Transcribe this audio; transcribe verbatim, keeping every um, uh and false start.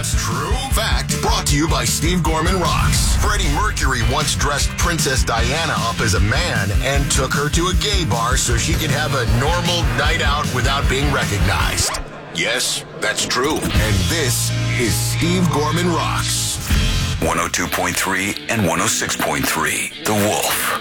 That's true. Fact brought to you by Steve Gorman Rocks. Freddie Mercury once dressed Princess Diana up as a man and took her to a gay bar so she could have a normal night out without being recognized. Yes, that's true. And this is Steve Gorman Rocks. one oh two point three and one oh six point three, The Wolf.